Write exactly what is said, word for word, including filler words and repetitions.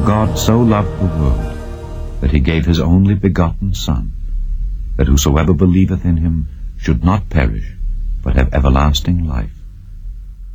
God so loved the world, that he gave his only begotten Son, that whosoever believeth in him should not perish, but have everlasting life.